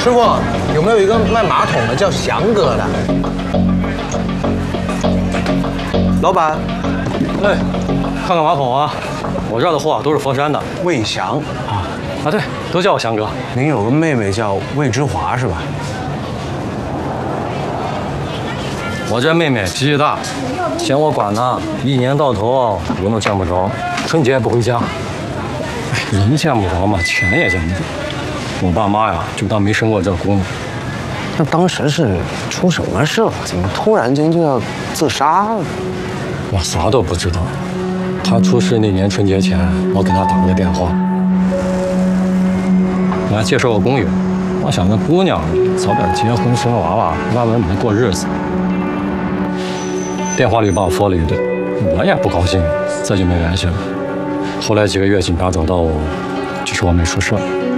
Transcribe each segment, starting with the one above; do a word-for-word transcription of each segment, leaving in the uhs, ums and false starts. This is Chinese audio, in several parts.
师傅，有没有一个卖马桶的叫翔哥的？老板， 哎，看看马桶啊，我这儿的货啊都是佛山的。 魏翔啊啊，对，都叫我翔哥。 您有个妹妹叫魏之华是吧？ 我这妹妹脾气大，嫌我管她，一年到头人都见不着，春节也不回家。哎，人见不着嘛，钱也见不着。我爸妈呀，就当没生过这姑娘。 那当时是出什么事了？怎么突然间就要自杀了？ 我啥都不知道。她出事那年春节前，我给她打了个电话，我还介绍个工友。我想那姑娘早点结婚生娃娃，安稳稳过日子。电话里把我说了一顿，我也不高兴，这就没联系了。后来几个月，警察找到我，就说我没出事。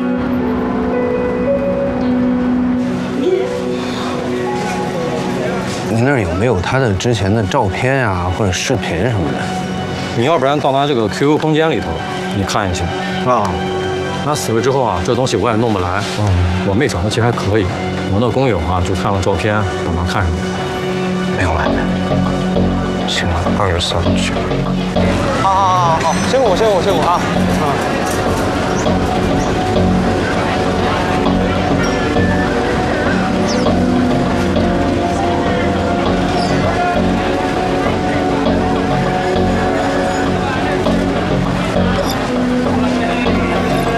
你那儿有没有他的之前的照片啊，或者视频什么的？ 你要不然到他这个 Q Q 空间里头，你看一下。啊，他死了之后啊，这东西我也弄不来。嗯，我妹长得其实还可以，我那工友啊就看了照片，把他看上了。 明白。行了，二十三去。好好好好，辛苦辛苦辛苦啊！嗯。